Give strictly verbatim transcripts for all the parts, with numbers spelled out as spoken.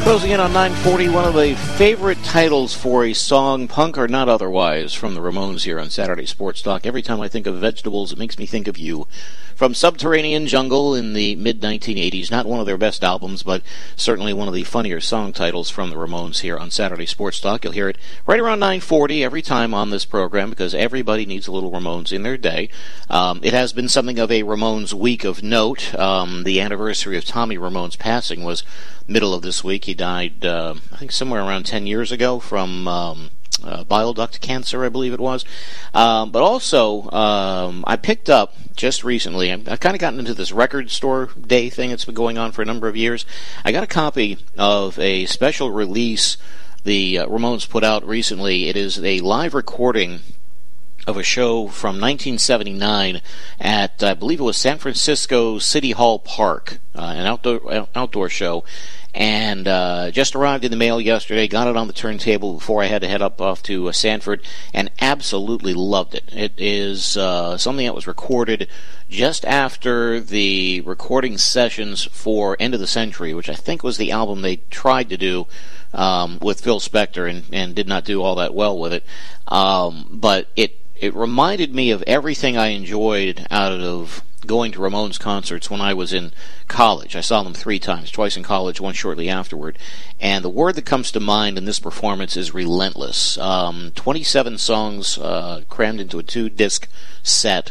Closing in on nine forty, one of the favorite titles for a song, punk or not otherwise, from the Ramones here on Saturday Sports Talk. Every time I think of vegetables, it makes me think of you. From Subterranean Jungle in the mid nineteen eighties, not one of their best albums, but certainly one of the funnier song titles from the Ramones here on Saturday Sports Talk. You'll hear it right around nine forty every time on this program, because everybody needs a little Ramones in their day. Um, it has been something of a Ramones week of note. Um, the anniversary of Tommy Ramone's passing was middle of this week. He died, uh, I think, somewhere around ten years ago from um, uh, bile duct cancer, I believe it was. Um, but also, um, I picked up just recently, I've, I've kind of gotten into this record store day thing that's been going on for a number of years. I got a copy of a special release the uh, Ramones put out recently. It is a live recording of a show from nineteen seventy-nine at, I believe it was San Francisco City Hall Park, uh, an outdoor outdoor show, and uh, just arrived in the mail yesterday, got it on the turntable before I had to head up off to uh, Sanford, and absolutely loved it. It is uh, something that was recorded just after the recording sessions for End of the Century, which I think was the album they tried to do um, with Phil Spector and, and did not do all that well with it. Um, but it It reminded me of everything I enjoyed out of going to Ramones concerts when I was in college. I saw them three times, twice in college, once shortly afterward. And the word that comes to mind in this performance is relentless. Um, twenty-seven songs uh, crammed into a two-disc set,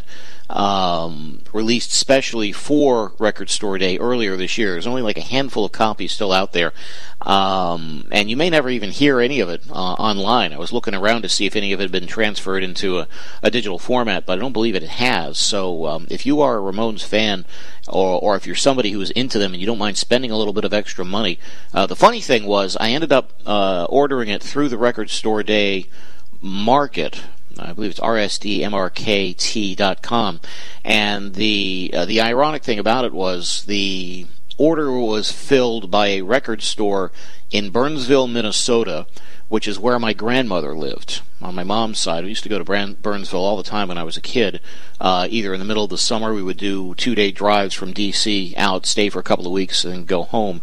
um, released specially for Record Store Day earlier this year. There's only like a handful of copies still out there. Um, and you may never even hear any of it uh, online. I was looking around to see if any of it had been transferred into a, a digital format, but I don't believe it has. So um, if you are a Ramones fan, or, or if you're somebody who is into them and you don't mind spending a little bit of extra money, uh, the funny thing was I ended up uh, ordering it through the Record Store Day market. I believe it's R S D M R K T dot com, and the uh, the ironic thing about it was the order was filled by a record store in Burnsville, Minnesota, which is where my grandmother lived on my mom's side. We used to go to Brand- Burnsville all the time when I was a kid. Uh, either in the middle of the summer, we would do two-day drives from D C out, stay for a couple of weeks, and then go home.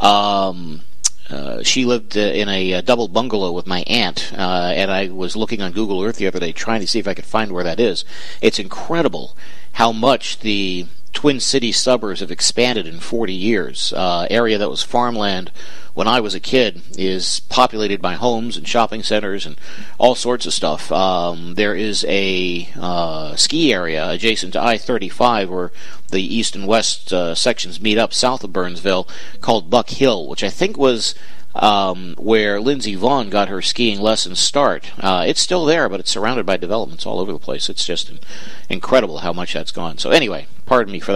Um, Uh, she lived uh, in a, a double bungalow with my aunt, uh, and I was looking on Google Earth the other day trying to see if I could find where that is. It's incredible how much the Twin Cities suburbs have expanded in forty years. Uh, area that was farmland when I was a kid is populated by homes and shopping centers and all sorts of stuff. Um, there is a uh, ski area adjacent to I thirty-five where the east and west uh, sections meet up south of Burnsville called Buck Hill, which I think was um, where Lindsey Vonn got her skiing lessons start. Uh, it's still there, but it's surrounded by developments all over the place. It's just incredible how much that's gone. So anyway, pardon me for